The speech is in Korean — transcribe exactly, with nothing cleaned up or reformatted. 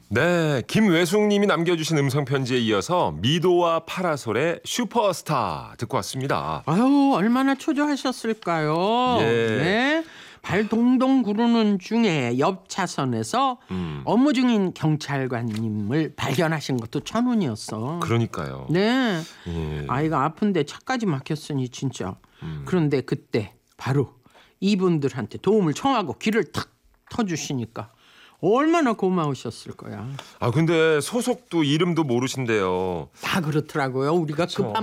네, 김외숙님이 남겨주신 음성편지에 이어서 미도와 파라솔의 슈퍼스타 듣고 왔습니다. 아유, 얼마나 초조하셨을까요? 예. 네. 발 동동 구르는 중에 옆 차선에서 음. 업무 중인 경찰관님을 발견하신 것도 천운이었어. 그러니까요. 네. 예. 아이가 아픈데 차까지 막혔으니 진짜. 음. 그런데 그때 바로 이분들한테 도움을 청하고 길을 탁 터주시니까 얼마나 고마우셨을 거야. 아 근데 소속도 이름도 모르신대요. 다 그렇더라고요. 우리가 그쵸. 급한